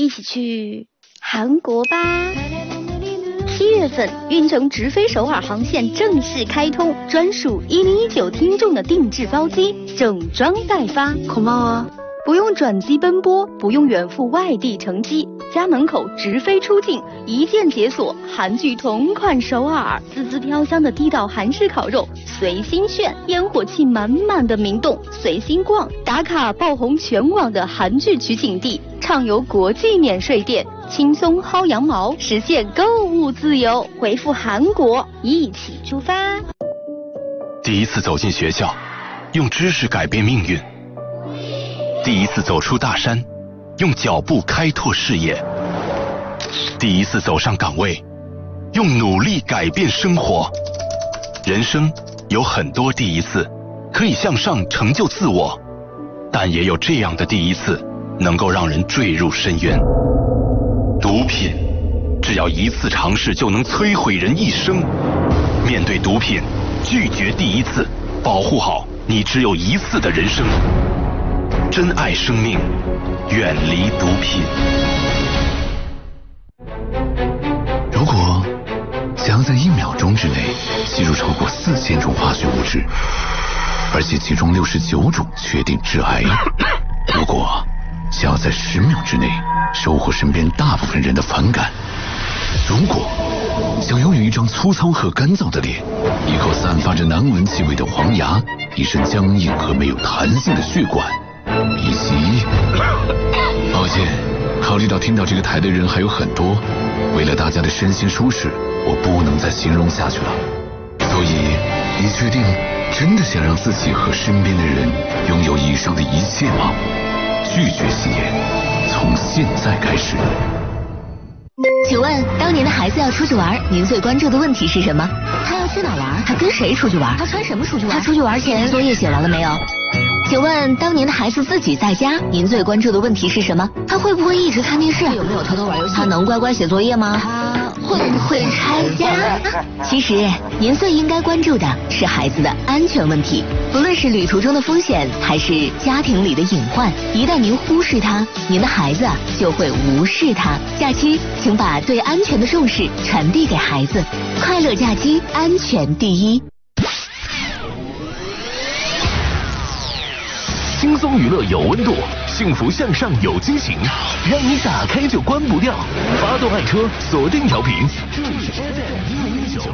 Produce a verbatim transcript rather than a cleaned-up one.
一起去韩国吧。七月份，运城直飞首尔航线正式开通，专属一零一九听众的定制包机，整装待发。 고마워。 不用转机奔波，不用远赴外地乘机，家门口直飞出境，一键解锁韩剧同款首尔，滋滋飘香的地道韩式烤肉随心炫，烟火气满满的明洞随心逛，打卡爆红全网的韩剧取景地，畅游国际免税店，轻松薅羊毛，实现购物自由。回复韩国，一起出发。 第一次走进学校，用知识改变命运。第一次走出大山，用脚步开拓视野；第一次走上岗位，用努力改变生活。人生有很多第一次，可以向上成就自我，但也有这样的第一次，能够让人坠入深渊。毒品，只要一次尝试就能摧毁人一生。面对毒品，拒绝第一次，保护好你只有一次的人生。珍爱生命，远离毒品。 如果想要在一秒钟之内吸入超过四千种化学物质，而且其中六十九种确定致癌；如果想要在十秒之内收获身边大部分人的反感；如果想拥有一张粗糙和干燥的脸，一口散发着难闻气味的黄牙，一身僵硬和没有弹性的血管，以及……抱歉，考虑到听到这个台的人还有很多，为了大家的身心舒适，我不能再形容下去了。所以，你确定真的想让自己和身边的人拥有以上的一切吗？拒绝吸烟，从现在开始。 请问，当您的孩子要出去玩，您最关注的问题是什么？他要去哪玩？他跟谁出去玩？他穿什么出去玩？他出去玩前作业写完了没有？请问，当您的孩子自己在家，您最关注的问题是什么？他会不会一直看电视？有没有偷偷玩游戏？他能乖乖写作业吗？他会不会拆家？其实，您最应该关注的是孩子的安全问题。不论是旅途中的风险，还是家庭里的隐患，一旦您忽视它，您的孩子就会无视它。假期，请把对安全的重视传递给孩子。快乐假期，安全第一。 轻松娱乐有温度，幸福向上有惊喜，让你打开就关不掉。发动爱车，锁定调频，这里是 F M 一零一九。